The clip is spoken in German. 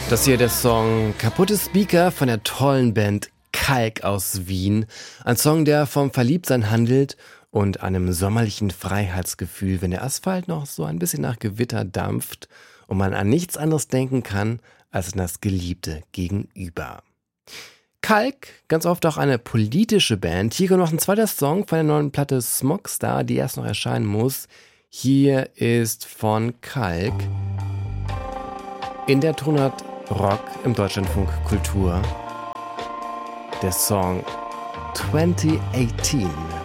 Das hier der Song Kaputte Speaker von der tollen Band Kalk aus Wien. Ein Song, der vom Verliebtsein handelt und einem sommerlichen Freiheitsgefühl, wenn der Asphalt noch so ein bisschen nach Gewitter dampft und man an nichts anderes denken kann als an das geliebte Gegenüber. Kalk, ganz oft auch eine politische Band. Hier kommt noch ein zweiter Song von der neuen Platte Smogstar, die erst noch erscheinen muss. Hier ist von Kalk in der Tonart Rock im Deutschlandfunk Kultur der Song 2018.